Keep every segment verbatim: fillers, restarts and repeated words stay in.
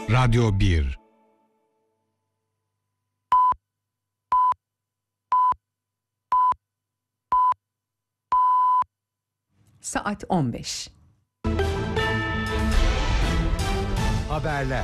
Radyo bir. Saat on beş. Haberler.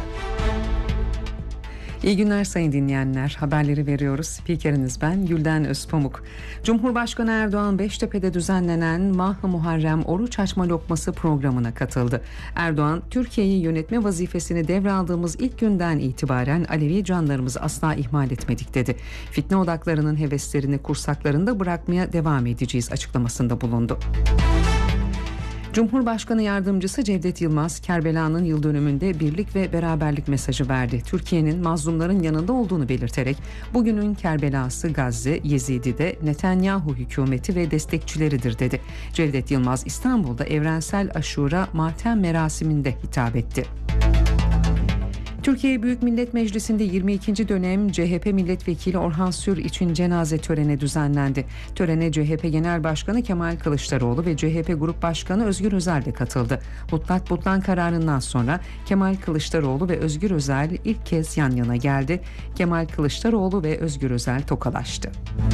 İyi günler sayın dinleyenler. Haberleri veriyoruz. Spikeriniz ben Gülden Özpamuk. Cumhurbaşkanı Erdoğan Beştepe'de düzenlenen Mah-ı Muharrem Oruç Açma Lokması programına katıldı. Erdoğan, Türkiye'yi yönetme vazifesini devraldığımız ilk günden itibaren Alevi canlarımızı asla ihmal etmedik dedi. Fitne odaklarının heveslerini kursaklarında bırakmaya devam edeceğiz açıklamasında bulundu. Cumhurbaşkanı Yardımcısı Cevdet Yılmaz, Kerbela'nın yıl dönümünde birlik ve beraberlik mesajı verdi. Türkiye'nin mazlumların yanında olduğunu belirterek, bugünün Kerbela'sı Gazze, Yezidi'de Netanyahu hükümeti ve destekçileridir dedi. Cevdet Yılmaz, İstanbul'da Evrensel Aşura Matem merasiminde hitap etti. Türkiye Büyük Millet Meclisi'nde yirmi ikinci dönem C H P Milletvekili Orhan Sür için cenaze töreni düzenlendi. Törene C H P Genel Başkanı Kemal Kılıçdaroğlu ve C H P Grup Başkanı Özgür Özel de katıldı. Mutlak butlan kararından sonra Kemal Kılıçdaroğlu ve Özgür Özel ilk kez yan yana geldi. Kemal Kılıçdaroğlu ve Özgür Özel tokalaştı.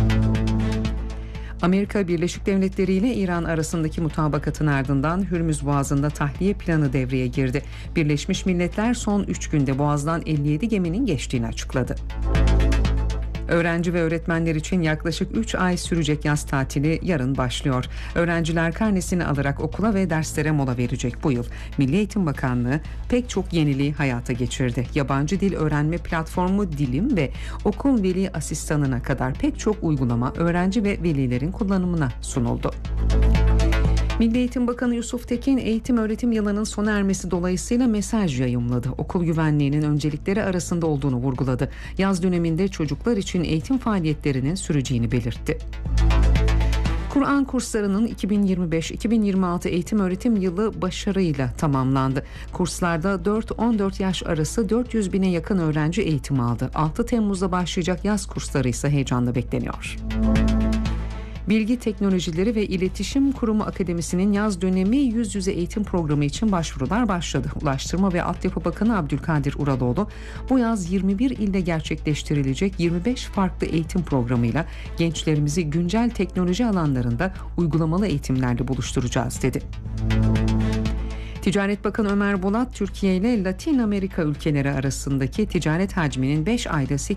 Amerika Birleşik Devletleri ile İran arasındaki mutabakatın ardından Hürmüz Boğazı'nda tahliye planı devreye girdi. Birleşmiş Milletler son üç günde Boğaz'dan elli yedi geminin geçtiğini açıkladı. Öğrenci ve öğretmenler için yaklaşık üç ay sürecek yaz tatili yarın başlıyor. Öğrenciler karnesini alarak okula ve derslere mola verecek bu yıl. Milli Eğitim Bakanlığı pek çok yeniliği hayata geçirdi. Yabancı dil öğrenme platformu Dilim ve okul veli asistanına kadar pek çok uygulama öğrenci ve velilerin kullanımına sunuldu. Milli Eğitim Bakanı Yusuf Tekin, eğitim öğretim yılının sona ermesi dolayısıyla mesaj yayımladı. Okul güvenliğinin öncelikleri arasında olduğunu vurguladı. Yaz döneminde çocuklar için eğitim faaliyetlerinin süreceğini belirtti. Kur'an kurslarının iki bin yirmi beş iki bin yirmi altı eğitim öğretim yılı başarıyla tamamlandı. Kurslarda dört on dört yaş arası dört yüz bine yakın öğrenci eğitim aldı. altı Temmuz'da başlayacak yaz kursları ise heyecanla bekleniyor. Bilgi Teknolojileri ve İletişim Kurumu Akademisi'nin yaz dönemi yüz yüze eğitim programı için başvurular başladı. Ulaştırma ve Altyapı Bakanı Abdülkadir Uraloğlu, bu yaz yirmi bir ilde gerçekleştirilecek yirmi beş farklı eğitim programıyla gençlerimizi güncel teknoloji alanlarında uygulamalı eğitimlerle buluşturacağız dedi. Ticaret Bakanı Ömer Bolat, Türkiye ile Latin Amerika ülkeleri arasındaki ticaret hacminin beş ayda